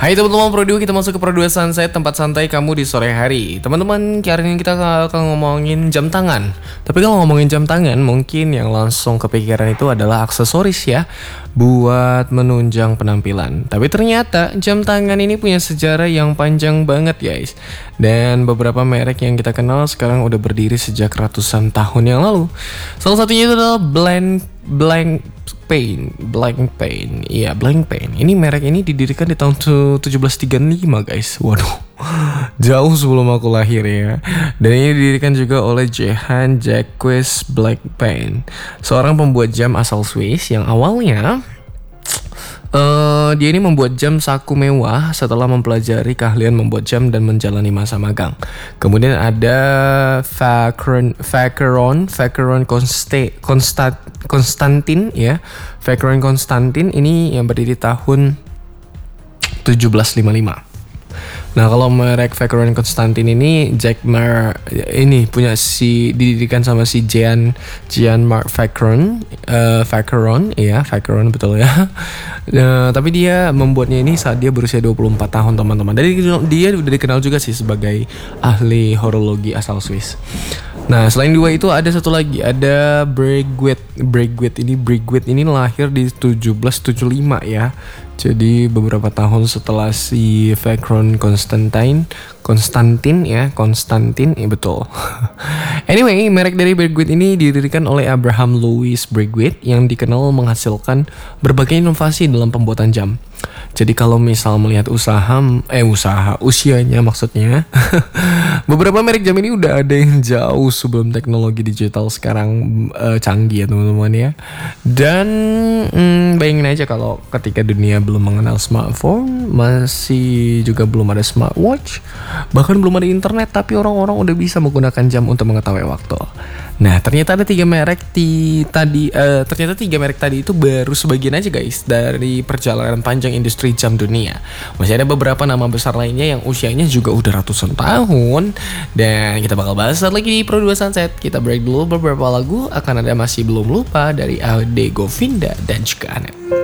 Hai teman-teman Pro2, kita masuk ke Pro2 Sunset, tempat santai kamu di sore hari. Teman-teman, hari ini kita akan ngomongin jam tangan. Tapi kalau ngomongin jam tangan, mungkin yang langsung kepikiran itu adalah aksesoris ya, buat menunjang penampilan. Tapi ternyata jam tangan ini punya sejarah yang panjang banget guys. Dan beberapa merek yang kita kenal sekarang udah berdiri sejak ratusan tahun yang lalu. Salah satunya itu adalah Blancpain. Iya, Blancpain. Ini merek ini didirikan di tahun 1735 guys. Waduh, jauh sebelum aku lahir ya. Dan ini didirikan juga oleh Johann Jacques Blancpain, seorang pembuat jam asal Swiss yang awalnya dia ini membuat jam saku mewah setelah mempelajari keahlian membuat jam dan menjalani masa magang. Kemudian ada Vacheron Constantin ya. Vacheron Constantin ini yang berdiri tahun 1755. Nah, kalau merek Vacheron Constantin ini ini punya didirikan sama si Jean-Marc Vacheron, Vacheron betul ya. Tapi dia membuatnya ini saat dia berusia 24 tahun teman-teman. Jadi dia udah dikenal juga sih sebagai ahli horologi asal Swiss. Nah, selain dua itu ada satu lagi, ada Breguet ini lahir di 1775 ya. Jadi beberapa tahun setelah si Vacheron Constantin ya betul. Anyway, merek dari Breguet ini didirikan oleh Abraham Louis Breguet yang dikenal menghasilkan berbagai inovasi dalam pembuatan jam. Jadi kalau misal melihat usianya maksudnya, beberapa merek jam ini udah ada yang jauh sebelum teknologi digital sekarang canggih ya teman-teman ya. Dan bayangin aja kalau ketika dunia belum mengenal smartphone, masih juga belum ada smartwatch, bahkan belum ada internet, tapi orang-orang udah bisa menggunakan jam untuk mengetahui waktu. Nah, ternyata ada tiga merek tadi itu baru sebagian aja guys dari perjalanan panjang industri jam dunia. Masih ada beberapa nama besar lainnya yang usianya juga udah ratusan tahun. Dan kita bakal bahas lagi di Pro2 Sunset. Kita break dulu beberapa lagu, akan ada Masih Belum Lupa dari Ade Govinda dan juga Anet.